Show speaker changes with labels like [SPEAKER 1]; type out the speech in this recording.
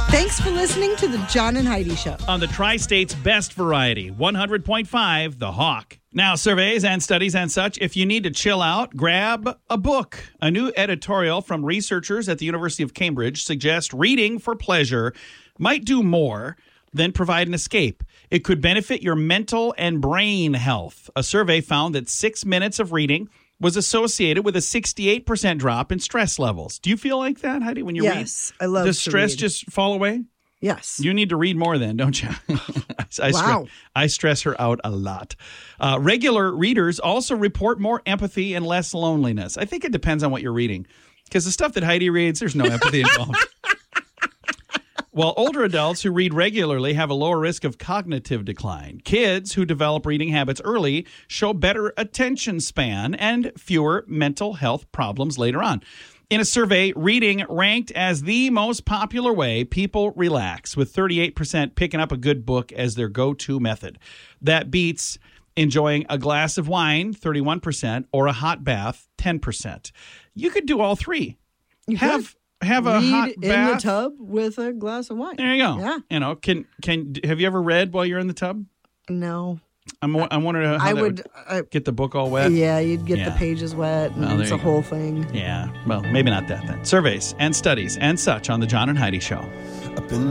[SPEAKER 1] Thanks for listening to the John and Heidi Show.
[SPEAKER 2] On the Tri-State's best variety, 100.5, The Hawk. Now, surveys and studies and such, if you need to chill out, grab a book. A new editorial from researchers at the University of Cambridge suggests reading for pleasure might do more than provide an escape. It could benefit your mental and brain health. A survey found that 6 minutes of reading was associated with a 68% drop in stress levels. Do you feel like that, Heidi, when you read?
[SPEAKER 1] Yes, I love
[SPEAKER 2] Does
[SPEAKER 1] to
[SPEAKER 2] stress
[SPEAKER 1] read.
[SPEAKER 2] just fall away?
[SPEAKER 1] Yes.
[SPEAKER 2] You need to read more then, don't you? I stress her out a lot. Regular readers also report more empathy and less loneliness. I think it depends on what you're reading. Because the stuff that Heidi reads, there's no empathy involved. While older adults who read regularly have a lower risk of cognitive decline, kids who develop reading habits early show better attention span and fewer mental health problems later on. In a survey, reading ranked as the most popular way people relax, with 38% picking up a good book as their go-to method. That beats enjoying a glass of wine, 31%, or a hot bath, 10%. You could do all three. Have a
[SPEAKER 1] read
[SPEAKER 2] hot
[SPEAKER 1] in
[SPEAKER 2] bath
[SPEAKER 1] the tub with a glass of wine.
[SPEAKER 2] There you go.
[SPEAKER 1] Yeah.
[SPEAKER 2] You know, have you ever read while you're in the tub?
[SPEAKER 1] No.
[SPEAKER 2] I'm wondering how would get the book all wet.
[SPEAKER 1] Yeah, you'd get the pages wet, and it's a whole thing.
[SPEAKER 2] Yeah. Well, maybe not that then. Surveys and studies and such on the John and Heidi Show.